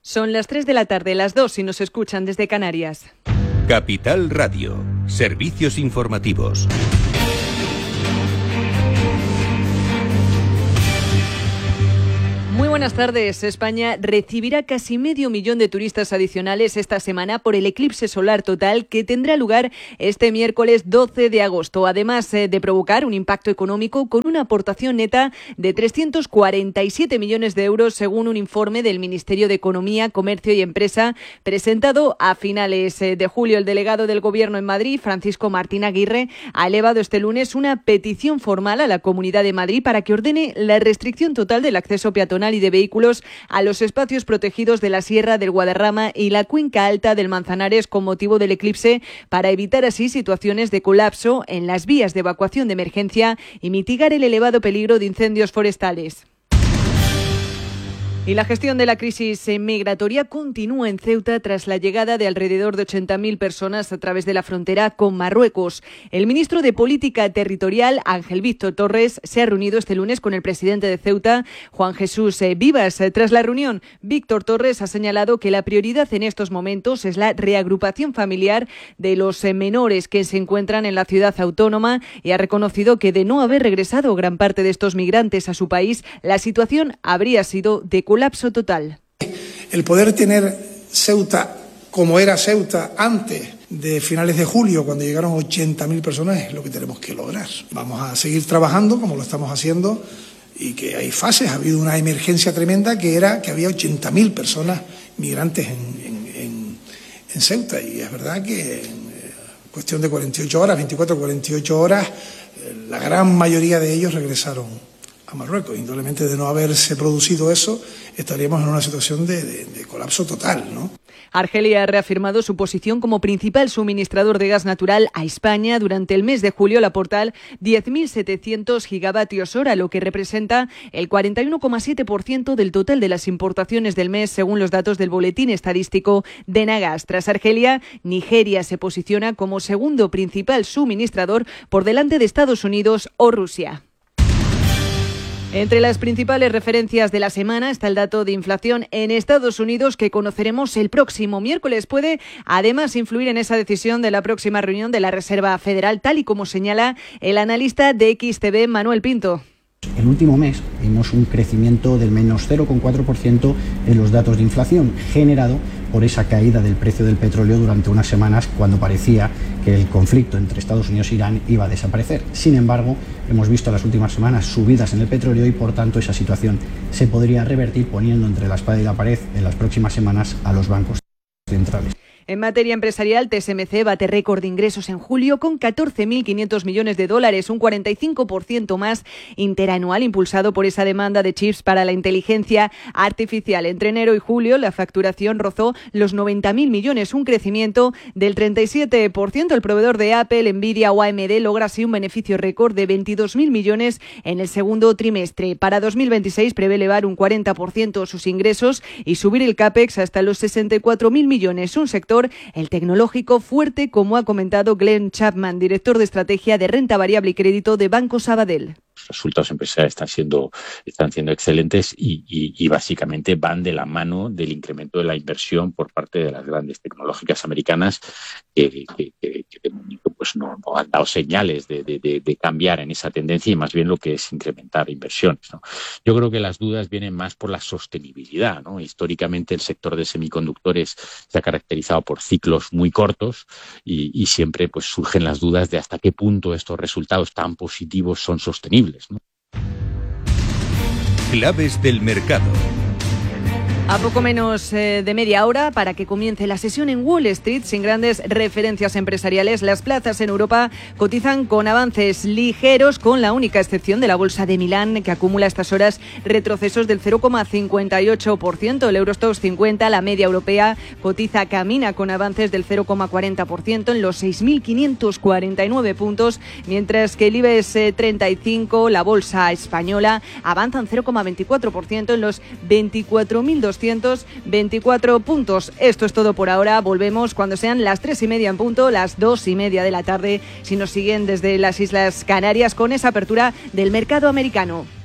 Son las 3 de la tarde, las 2 si nos escuchan desde Canarias. Capital Radio, servicios informativos. Muy buenas tardes. España recibirá casi 500.000 de turistas adicionales esta semana por el eclipse solar total que tendrá lugar este miércoles 12 de agosto. Además de provocar un impacto económico con una aportación neta de 347 millones de euros, según un informe del Ministerio de Economía, Comercio y Empresa presentado a finales de julio. El delegado del Gobierno en Madrid, Francisco Martín Aguirre, ha elevado este lunes una petición formal a la Comunidad de Madrid para que ordene la restricción total del acceso peatonal y de vehículos a los espacios protegidos de la Sierra del Guadarrama y la Cuenca Alta del Manzanares con motivo del eclipse, para evitar así situaciones de colapso en las vías de evacuación de emergencia y mitigar el elevado peligro de incendios forestales. Y la gestión de la crisis migratoria continúa en Ceuta tras la llegada de alrededor de 80.000 personas a través de la frontera con Marruecos. El ministro de Política Territorial, Ángel Víctor Torres, se ha reunido este lunes con el presidente de Ceuta, Juan Jesús Vivas. Tras la reunión, Víctor Torres ha señalado que la prioridad en estos momentos es la reagrupación familiar de los menores que se encuentran en la ciudad autónoma y ha reconocido que de no haber regresado gran parte de estos migrantes a su país, la situación habría sido de colapso total. El poder tener Ceuta como era Ceuta antes de finales de julio, cuando llegaron 80.000 personas, es lo que tenemos que lograr. Vamos a seguir trabajando como lo estamos haciendo y que hay fases. Ha habido una emergencia tremenda que era que había 80.000 personas migrantes en Ceuta, y es verdad que en cuestión de 48 horas, 48 horas, la gran mayoría de ellos regresaron a Marruecos. Indudablemente, de no haberse producido eso, estaríamos en una situación de colapso total, ¿no? Argelia ha reafirmado su posición como principal suministrador de gas natural a España. Durante el mes de julio, la aportar 10.700 gigavatios hora, lo que representa el 41,7% del total de las importaciones del mes, según los datos del Boletín Estadístico de Enagas. Tras Argelia, Nigeria se posiciona como segundo principal suministrador, por delante de Estados Unidos o Rusia. Entre las principales referencias de la semana está el dato de inflación en Estados Unidos, que conoceremos el próximo miércoles. Puede además influir en esa decisión de la próxima reunión de la Reserva Federal, tal y como señala el analista de XTV, Manuel Pinto. El último mes vimos un crecimiento del menos 0,4% en los datos de inflación, generado por esa caída del precio del petróleo durante unas semanas, cuando parecía que el conflicto entre Estados Unidos e Irán iba a desaparecer. Sin embargo, hemos visto en las últimas semanas subidas en el petróleo y, por tanto, esa situación se podría revertir, poniendo entre la espada y la pared en las próximas semanas a los bancos centrales. En materia empresarial, TSMC bate récord de ingresos en julio con 14.500 millones de dólares, un 45% más interanual, impulsado por esa demanda de chips para la inteligencia artificial. Entre enero y julio, la facturación rozó los 90.000 millones, un crecimiento del 37%. El proveedor de Apple, Nvidia o AMD logra así un beneficio récord de 22.000 millones en el segundo trimestre. Para 2026 prevé elevar un 40% sus ingresos y subir el CAPEX hasta los 64.000 millones, un sector, el tecnológico, fuerte, como ha comentado Glenn Chapman, director de estrategia de renta variable y crédito de Banco Sabadell. Los resultados empresariales están siendo excelentes y básicamente van de la mano del incremento de la inversión por parte de las grandes tecnológicas americanas que de momento pues no han dado señales de cambiar en esa tendencia, y más bien lo que es incrementar inversiones, ¿no? Yo creo que las dudas vienen más por la sostenibilidad, ¿no? Históricamente el sector de semiconductores se ha caracterizado por ciclos muy cortos y siempre pues surgen las dudas de hasta qué punto estos resultados tan positivos son sostenibles, ¿no? Claves del mercado. A poco menos de media hora para que comience la sesión en Wall Street, sin grandes referencias empresariales, las plazas en Europa cotizan con avances ligeros, con la única excepción de la bolsa de Milán, que acumula a estas horas retrocesos del 0,58%. El Eurostoxx 50, la media europea, camina con avances del 0,40% en los 6.549 puntos, mientras que el IBEX 35, la bolsa española, avanza un 0,24% en los 24.224 puntos. Esto es todo por ahora. Volvemos cuando sean las 3:30 en punto, las 2:30 de la tarde, si nos siguen desde las Islas Canarias, con esa apertura del mercado americano.